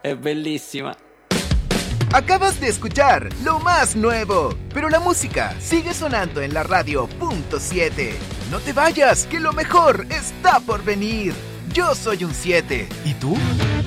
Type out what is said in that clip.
Es bellísima. Acabas de escuchar lo más nuevo, pero la música sigue sonando en la radio .7. No te vayas, que lo mejor está por venir. Yo soy un 7. ¿Y tú?